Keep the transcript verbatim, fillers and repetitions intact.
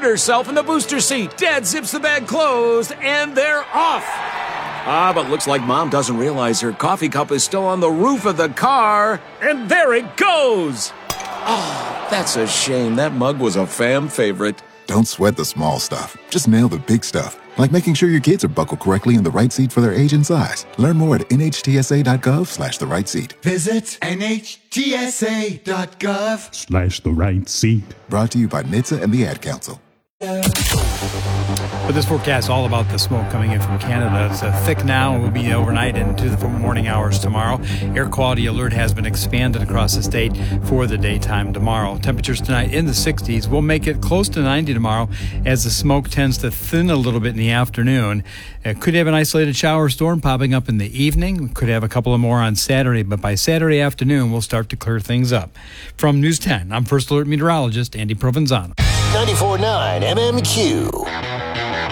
herself in the booster seat. Dad zips the bag closed, and they're off. Ah, but looks like Mom doesn't realize her coffee cup is still on the roof of the car, and there it goes. Oh, that's a shame. That mug was a fam favorite. Don't sweat the small stuff. Just nail the big stuff, like making sure your kids are buckled correctly in the right seat for their age and size. Learn more at nhtsa.gov slash the right seat. Visit nhtsa.gov slash the right seat. Brought to you by N H T S A and the Ad Council. But this forecast is all about the smoke coming in from Canada. It's uh, thick now and will be overnight into the morning hours tomorrow. Air quality alert has been expanded across the state for the daytime tomorrow. Temperatures tonight in the sixties. We'll make it close to ninety tomorrow as the smoke tends to thin a little bit in the afternoon. It could have an isolated shower storm popping up in the evening. We could have a couple of more on Saturday, but by Saturday afternoon, we'll start to clear things up. From News ten, I'm First Alert Meteorologist Andy Provenzano. ninety-four point nine M M Q.